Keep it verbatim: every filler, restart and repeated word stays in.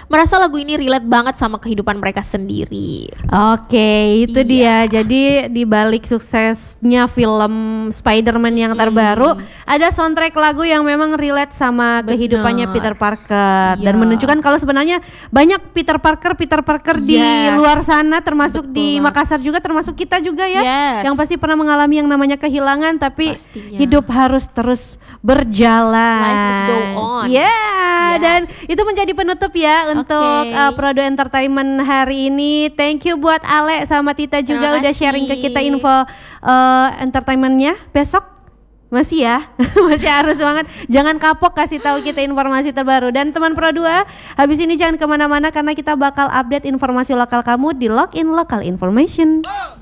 merasa lagu ini relate banget sama kehidupan mereka sendiri. Oke, itu Iya. dia. Jadi di balik suksesnya film Spider-Man yang terbaru, ada soundtrack lagu yang memang relate sama Bener. kehidupannya Peter Parker Iya. dan menunjukkan kalau sebenarnya banyak Peter Parker Peter Parker di Yes. luar sana, termasuk Betul di banget. Makassar juga, termasuk kita juga ya, Yes. yang pasti pernah mengalami yang namanya kehilangan, tapi Pastinya. hidup harus terus berjalan. Life must go on. Yeah, Yes. dan itu menjadi penutup ya untuk Oke. uh, Prodo Entertainment hari ini. Thank you buat Ale sama Tita juga Terima udah kasih. sharing ke kita info uh, entertainmentnya. Besok masih ya, masih harus banget. Jangan kapok kasih tahu kita informasi terbaru. Dan teman Pro dua, habis ini jangan kemana-mana karena kita bakal update informasi lokal kamu di Login Local Information.